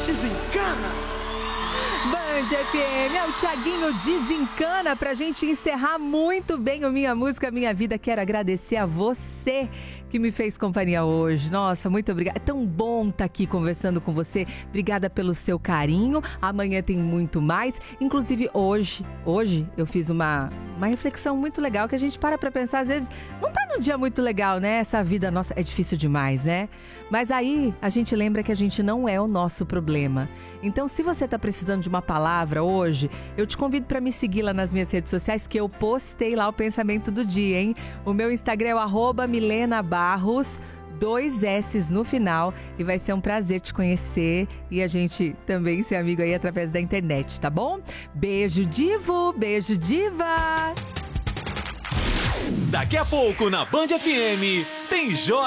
Desencana! Band FM, é o Thiaguinho Desencana pra gente encerrar muito bem o Minha Música Minha Vida. Quero agradecer a você que me fez companhia hoje. Nossa, muito obrigada. É tão bom estar aqui conversando com você. Obrigada pelo seu carinho. Amanhã tem muito mais. Inclusive hoje eu fiz uma reflexão muito legal que a gente para pra pensar. Às vezes não tá num dia muito legal, né? Essa vida nossa é difícil demais, né? Mas aí a gente lembra que a gente não é o nosso problema. Então, se você tá precisando de uma palavra hoje, eu te convido pra me seguir lá nas minhas redes sociais, que eu postei lá o pensamento do dia, hein? O meu Instagram é o @MilenaBarros, 2 S's no final, e vai ser um prazer te conhecer e a gente também ser amigo aí através da internet, tá bom? Beijo, Divo! Beijo, Diva! Daqui a pouco na Band FM tem Jorge.